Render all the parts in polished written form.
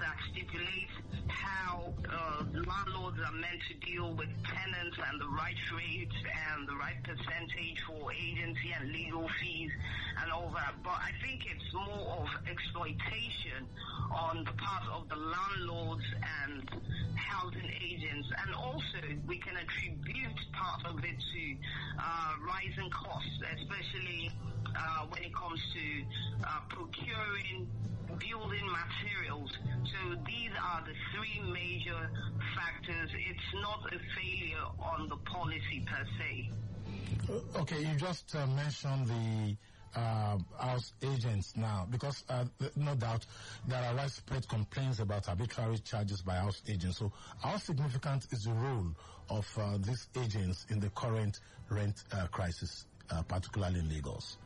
that stipulates how landlords are meant to deal with tenants and the right rates and the right percentage for agency and legal fees and all that. But I think it's more of exploitation on the part of the landlords and housing agents. And also, we can attribute part of it to rising costs, especially when it comes to procuring building materials. So these are the three major factors. It's not a failure on the policy per se. Okay, you just mentioned the house agents now, because no doubt there are widespread complaints about arbitrary charges by house agents. So how significant is the role of these agents in the current rent crisis, particularly in Lagos?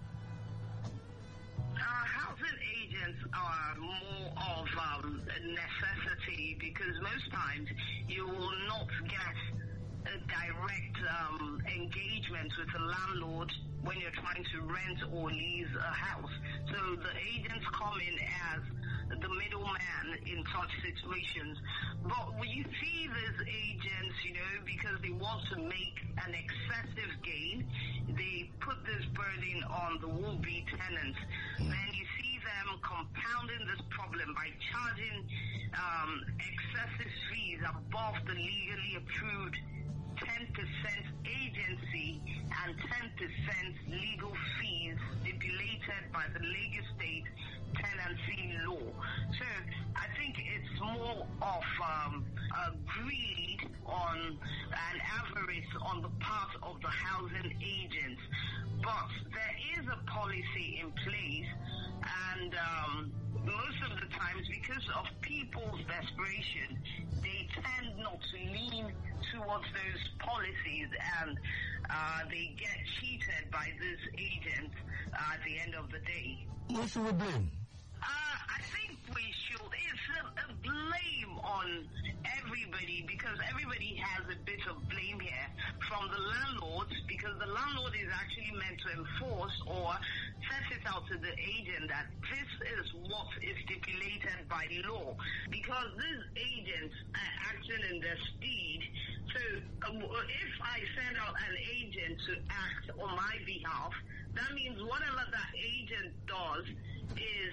Housing agents are more of a necessity, because most times you will not get a direct engagement with the landlord when you're trying to rent or lease a house. So the agents come in as the middleman in such situations. But when you see these agents, because they want to make an excessive gain, they put this burden on the would-be tenants. Then you see them compounding this problem by charging excessive fees above the legally approved 10% agency and 10% legal fees stipulated by the Lagos State tenancy law. So I think it's more of a greed on an avarice on the part of the housing agents. But there is a policy in place, and most of the times, because of people's desperation, they tend not to lean towards those policies, and they get cheated by this agent at the end of the day. Who should we blame? I think we should. It's a blame on everybody, because everybody has a bit of blame here, from the landlords, because the landlord is actually meant to enforce or set it out to the agent that this is what is stipulated by law, because these agents are acting in their stead. So if I send out an agent to act on my behalf, that means whatever that agent does is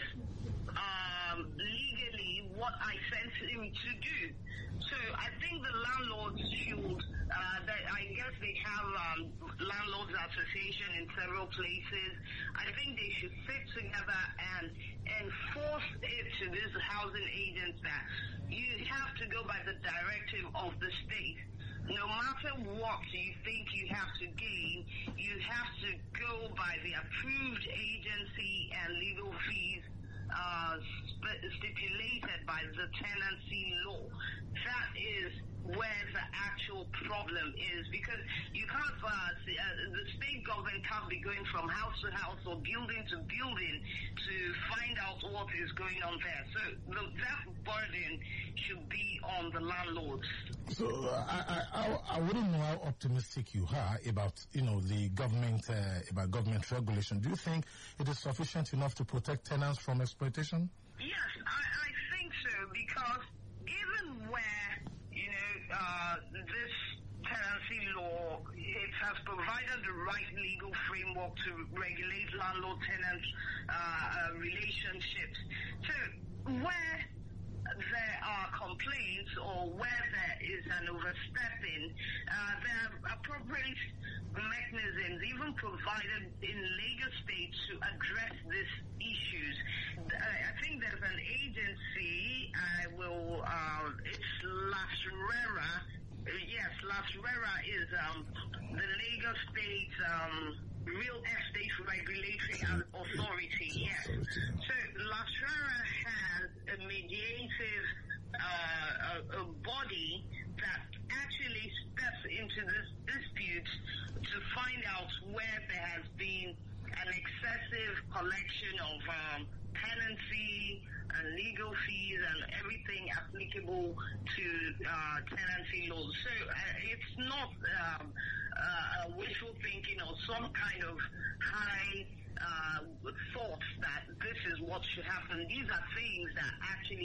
legally what I sent him to do. So I think the landlords should, I guess they have landlords association in several places. I think they should sit together and enforce it to these housing agents that you have to go by the directive of the state. No matter what you think you have to gain, you have to go by the approved agency and legal fees stipulated by the tenancy law. That is where the actual problem is, because you can't, the state government can't be going from house to house or building to building to find out what is going on there. So that burden should be on the landlords. So I wouldn't know how optimistic you are about, the government, about government regulation. Do you think it is sufficient enough to protect tenants from exploitation? Yes, I think so, because even where, this tenancy law, it has provided the right legal framework to regulate landlord-tenant relationships. So where there are complaints or where there is an overstepping, there are appropriate mechanisms even provided in Lagos State to address these issues. I think there's an agency, it's LASRERA. Yes, LASRERA is the Lagos State Real Estate Regulatory Authority, yes. So LASRERA has a mediative a body that actually steps into this dispute to find out where there has been an excessive collection of tenancy and legal fees and everything applicable to tenancy laws. So it's not wishful thinking or some kind of high thoughts that this is what should happen. These are things that actually